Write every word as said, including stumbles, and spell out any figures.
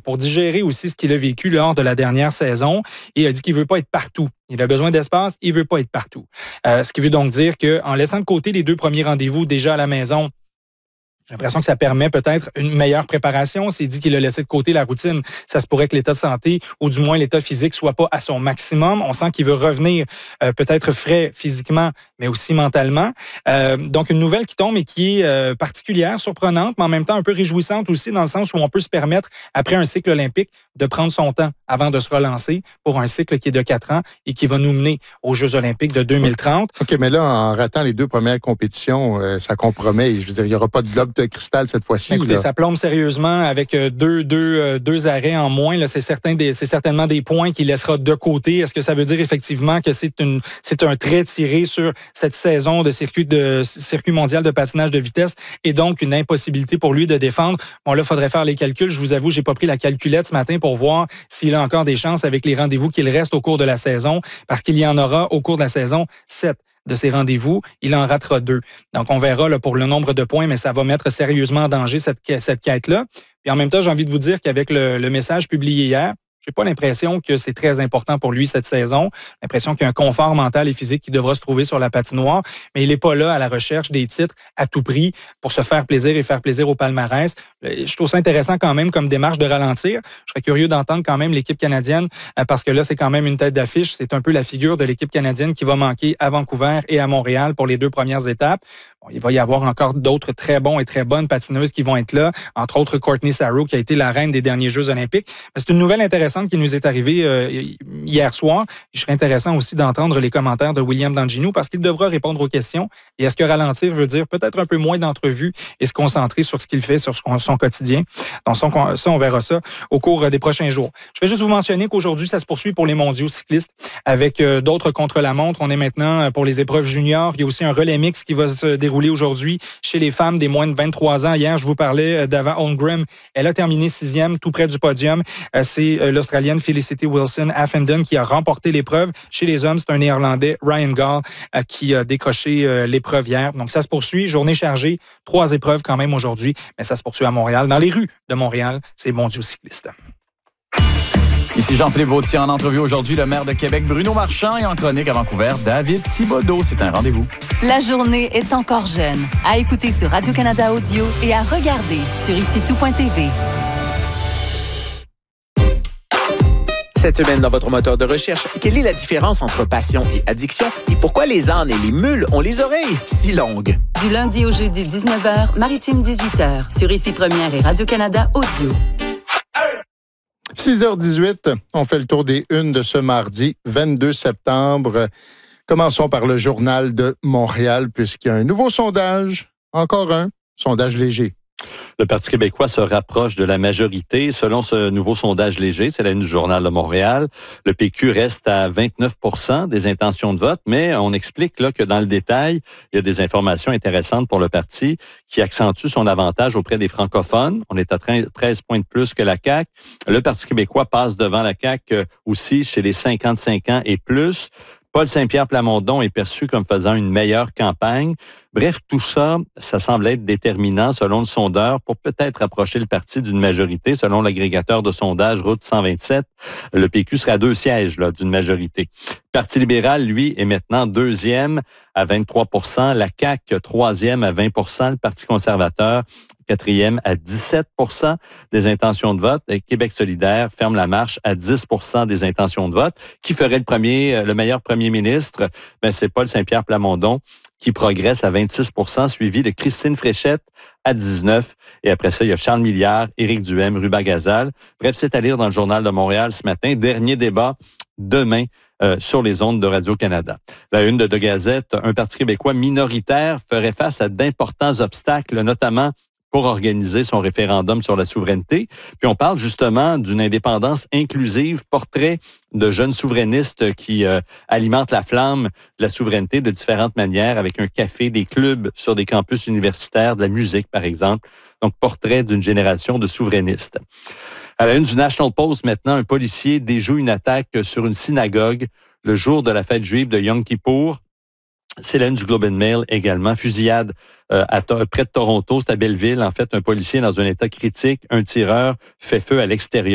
pour digérer aussi ce qu'il a vécu lors de la dernière saison. Et il a dit qu'il ne veut pas être partout. Il a besoin d'espace, il ne veut pas être partout. Euh, ce qui veut donc dire qu'en laissant de côté les deux premiers rendez-vous déjà à la maison, j'ai l'impression que ça permet peut-être une meilleure préparation. C'est dit qu'il a laissé de côté la routine. Ça se pourrait que l'état de santé, ou du moins l'état physique, soit pas à son maximum. On sent qu'il veut revenir euh, peut-être frais physiquement, mais aussi mentalement. Euh, donc, une nouvelle qui tombe et qui est euh, particulière, surprenante, mais en même temps un peu réjouissante aussi, dans le sens où on peut se permettre, après un cycle olympique, de prendre son temps avant de se relancer pour un cycle qui est de quatre ans et qui va nous mener aux Jeux olympiques de deux mille trente. OK, mais là, en ratant les deux premières compétitions, euh, ça compromet. Je veux dire, il n'y aura pas de globe de cristal cette fois-ci. Écoutez, là. Ça plombe sérieusement avec deux, deux, deux arrêts en moins. Là, c'est, certain des, c'est certainement des points qu'il laissera de côté. Est-ce que ça veut dire effectivement que c'est, une, c'est un trait tiré sur cette saison de circuit, de circuit mondial de patinage de vitesse et donc une impossibilité pour lui de défendre? Bon, là, il faudrait faire les calculs. Je vous avoue, j'ai pas pris la calculette ce matin pour voir s'il a encore des chances avec les rendez-vous qu'il reste au cours de la saison, parce qu'il y en aura au cours de la saison sept de ces rendez-vous, il en ratera deux. Donc, on verra là, pour le nombre de points, mais ça va mettre sérieusement en danger cette, cette quête-là. Puis en même temps, j'ai envie de vous dire qu'avec le, le message publié hier, j'ai pas l'impression que c'est très important pour lui cette saison. L'impression qu'il y a un confort mental et physique qui devra se trouver sur la patinoire, mais il n'est pas là à la recherche des titres à tout prix pour se faire plaisir et faire plaisir au palmarès. Je trouve ça intéressant quand même comme démarche de ralentir. Je serais curieux d'entendre quand même l'équipe canadienne parce que là, c'est quand même une tête d'affiche. C'est un peu la figure de l'équipe canadienne qui va manquer à Vancouver et à Montréal pour les deux premières étapes. Bon, il va y avoir encore d'autres très bons et très bonnes patineuses qui vont être là, entre autres Courtney Sarro qui a été la reine des derniers Jeux olympiques. Mais c'est une nouvelle intéressante qui nous est arrivée euh, hier soir. Il serait intéressant aussi d'entendre les commentaires de William Danginou parce qu'il devra répondre aux questions. Et est-ce que ralentir veut dire peut-être un peu moins d'entrevues et se concentrer sur ce qu'il fait, sur son quotidien? Donc ça, on verra ça au cours des prochains jours. Je vais juste vous mentionner qu'aujourd'hui, ça se poursuit pour les mondiaux cyclistes avec euh, d'autres contre-la-montre. On est maintenant pour les épreuves juniors. Il y a aussi un relais mix qui va se dérouler aujourd'hui chez les femmes des moins de vingt-trois ans. Hier, je vous parlais d'Ava Holmgren. Elle a terminé sixième, tout près du podium. Euh, c'est euh, l'Australienne Felicity Wilson-Affenden qui a remporté l'épreuve. Chez les hommes, c'est un Néerlandais, Ryan Gall, euh, qui a décroché euh, l'épreuve hier. Donc, ça se poursuit. Journée chargée. Trois épreuves quand même aujourd'hui, mais ça se poursuit à Montréal. Dans les rues de Montréal, c'est mondiaux cyclistes. Ici Jean-Philippe Vautier en entrevue aujourd'hui, le maire de Québec, Bruno Marchand, et en chronique à Vancouver, David Thibodeau. C'est un rendez-vous. La journée est encore jeune. À écouter sur Radio-Canada Audio et à regarder sur ici tout point t v. Cette semaine, dans votre moteur de recherche, quelle est la différence entre passion et addiction et pourquoi les ânes et les mules ont les oreilles si longues? Du lundi au jeudi, dix-neuf heures, Maritime dix-huit heures, sur Ici Première et Radio-Canada Audio. six heures dix-huit, on fait le tour des unes de ce mardi vingt-deux septembre. Commençons par le Journal de Montréal, puisqu'il y a un nouveau sondage, encore un, sondage léger. Le Parti québécois se rapproche de la majorité. Selon ce nouveau sondage léger, c'est la une du Journal de Montréal, le P Q reste à vingt-neuf pour cent des intentions de vote, mais on explique là que dans le détail, il y a des informations intéressantes pour le parti qui accentuent son avantage auprès des francophones. On est à treize points de plus que la C A Q. Le Parti québécois passe devant la C A Q aussi chez les cinquante-cinq ans et plus. Paul Saint-Pierre Plamondon est perçu comme faisant une meilleure campagne. Bref, tout ça, ça semble être déterminant selon le sondeur pour peut-être approcher le parti d'une majorité. Selon l'agrégateur de sondage Route cent vingt-sept, le P Q serait à deux sièges là, d'une majorité. Le Parti libéral, lui, est maintenant deuxième à vingt-trois pour cent. La C A Q, troisième à vingt pour cent. Le Parti conservateur, quatrième à dix-sept pour cent des intentions de vote. Et Québec solidaire ferme la marche à dix pour cent des intentions de vote. Qui ferait le premier, le meilleur premier ministre? Ben, c'est Paul Saint-Pierre Plamondon qui progresse à vingt-six pour cent, suivi de Christine Fréchette à dix-neuf. Et après ça, il y a Charles Milliard, Éric Duhem, Ruba Gazal. Bref, c'est à lire dans le Journal de Montréal ce matin. Dernier débat demain euh, sur les ondes de Radio-Canada. La une de De Gazette, un Parti québécois minoritaire ferait face à d'importants obstacles, notamment pour organiser son référendum sur la souveraineté. Puis on parle justement d'une indépendance inclusive, portrait de jeunes souverainistes qui euh, alimentent la flamme de la souveraineté de différentes manières, avec un café, des clubs sur des campus universitaires, de la musique par exemple. Donc portrait d'une génération de souverainistes. À la une du National Post maintenant, un policier déjoue une attaque sur une synagogue le jour de la fête juive de Yom Kippour. C'est la une du Globe and Mail également. Fusillade euh, à to- près de Toronto, c'est à Belleville. En fait, un policier dans un état critique, un tireur fait feu à l'extérieur.